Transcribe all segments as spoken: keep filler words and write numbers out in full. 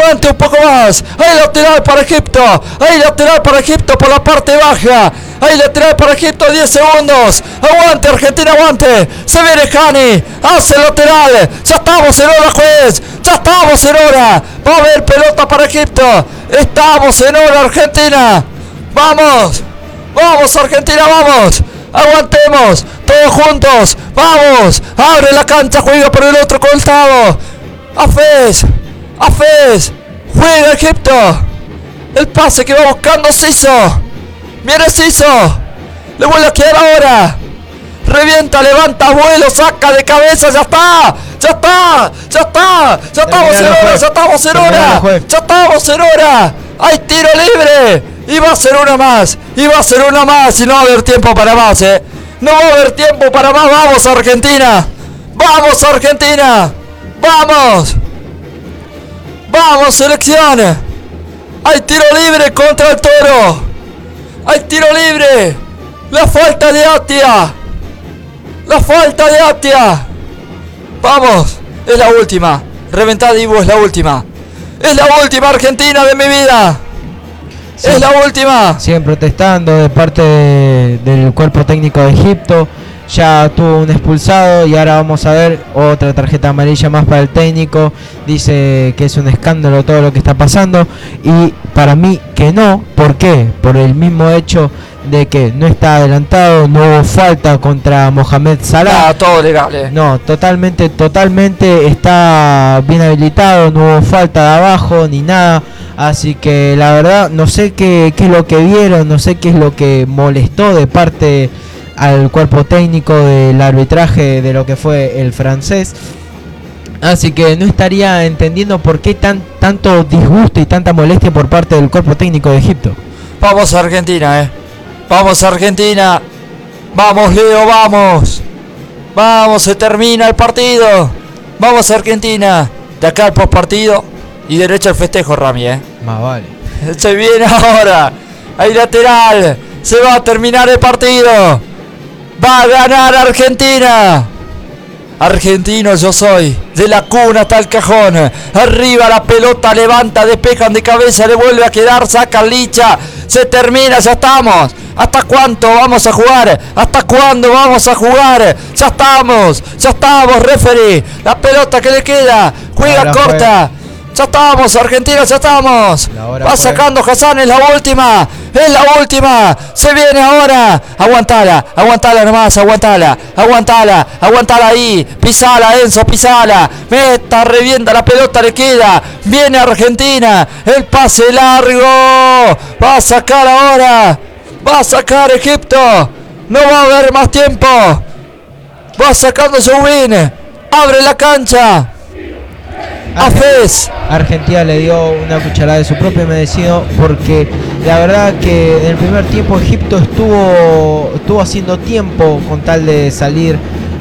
aguante un poco más. Hay lateral para Egipto. Hay lateral para Egipto por la parte baja. Hay lateral para Egipto, diez segundos. Aguante Argentina, aguante. Se viene Cani, hace el lateral. Ya estamos en hora, juez. Ya estamos en hora. Va a haber pelota para Egipto. Estamos en hora, Argentina. Vamos. Vamos Argentina, vamos. Aguantemos. Todos juntos. Vamos. Abre la cancha, juega por el otro costado. Hafez. Hafez. Juega Egipto. El pase que va buscando Siso. Viene Siso. Le vuelve a quedar ahora. Revienta, levanta, vuelo, saca de cabeza. Ya está. Ya está. Ya está. Ya estamos en hora. Ya estamos en hora. Ya estamos en hora. Hay tiro libre. Y va a ser una más. Y va a ser una más. Y no va a haber tiempo para más, eh. No va a haber tiempo para más. Vamos Argentina. Vamos Argentina. Vamos. Vamos selección. Hay tiro libre contra el Toro. Hay tiro libre. La falta de Atia. La falta de Atia. Vamos. Es la última. Reventada Ivo, es la última. Es la última Argentina de mi vida. Sí. Es la última. Siguen protestando de parte de, del cuerpo técnico de Egipto. Ya tuvo un expulsado y ahora vamos a ver otra tarjeta amarilla más para el técnico. Dice que es un escándalo todo lo que está pasando y para mí que no. ¿Por qué? Por el mismo hecho de que no está adelantado, no hubo falta contra Mohamed Salah. Ah, todo legal, eh. No, totalmente, totalmente está bien habilitado, no hubo falta de abajo ni nada. Así que la verdad no sé qué, qué es lo que vieron, no sé qué es lo que molestó de parte al cuerpo técnico del arbitraje de lo que fue el francés. Así que no estaría entendiendo por qué tan tanto disgusto y tanta molestia por parte del cuerpo técnico de Egipto. Vamos Argentina, eh. Vamos Argentina. Vamos Leo, vamos. Vamos, se termina el partido. Vamos Argentina. De acá al postpartido y derecho al festejo, Rami, eh. Más vale. Se viene ahora. Hay lateral. Se va a terminar el partido. Va a ganar Argentina. Argentino yo soy. De la cuna hasta el cajón. Arriba la pelota, levanta, despejan de cabeza, le vuelve a quedar, saca Licha. Se termina, ya estamos. ¿Hasta cuánto vamos a jugar? ¿Hasta cuándo vamos a jugar? Ya estamos, ya estamos, referee. La pelota que le queda, juega ahora corta. Fue. Ya estamos, Argentina, ya estamos. Va sacando Hassan, es la última. Es la última. Se viene ahora. Aguantala, aguantala nomás, aguantala. Aguantala, aguantala ahí. Pisala, Enzo, pisala. Meta, revienta la pelota, le queda. Viene Argentina. El pase largo. Va a sacar ahora. Va a sacar Egipto. No va a haber más tiempo. Va sacando Joubin. Abre la cancha. Hafez. Argentina le dio una cucharada de su propio merecido porque la verdad que en el primer tiempo Egipto estuvo estuvo haciendo tiempo con tal de salir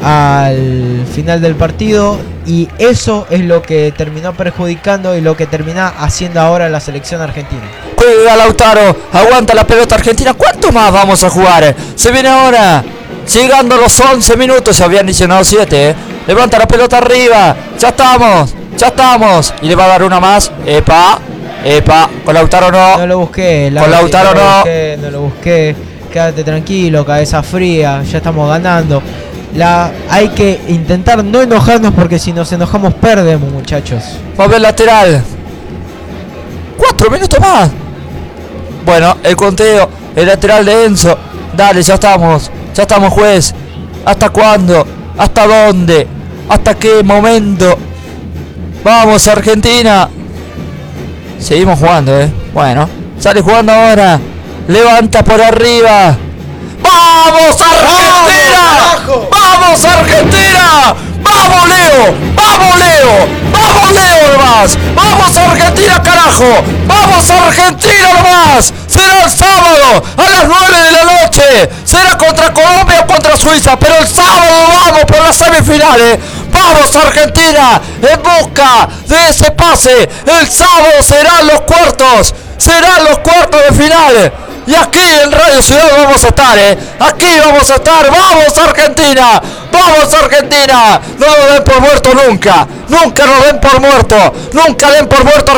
al final del partido y eso es lo que terminó perjudicando y lo que termina haciendo ahora la selección argentina. Juega Lautaro, aguanta la pelota Argentina. ¿Cuánto más vamos a jugar? Se viene ahora, llegando los once minutos, se habían adicionado siete, ¿eh? Levanta la pelota arriba, ya estamos. Ya estamos. Y le va a dar una más. Epa. Epa. Con Lautaro no. No lo busqué. Con Lautaro no. No lo busqué. No lo busqué. Quédate tranquilo, cabeza fría. Ya estamos ganando. La, hay que intentar no enojarnos porque si nos enojamos perdemos, muchachos. Va a ver lateral. Cuatro minutos más. Bueno, el conteo. El lateral de Enzo. Dale, ya estamos. Ya estamos, juez. ¿Hasta cuándo? ¿Hasta dónde? ¿Hasta qué momento? Vamos Argentina. Seguimos jugando, eh. Bueno, sale jugando ahora. Levanta por arriba. ¡Vamos Argentina! ¡Vamos Argentina! ¡Vamos Leo! ¡Vamos Leo! ¡Vamos Leo nomás! ¡Vamos Argentina, carajo! ¡Vamos Argentina nomás! Será el sábado a las nueve de la noche. Será contra Colombia o contra Suiza, pero el sábado vamos por las semifinales. ¡Vamos Argentina! En busca de ese pase. El sábado serán los cuartos. Serán los cuartos de final. Y aquí en Radio Ciudad vamos a estar, ¿eh? Aquí vamos a estar. ¡Vamos Argentina! ¡Vamos Argentina! No nos den por muerto nunca. Nunca nos den por muerto. Nunca den por muerto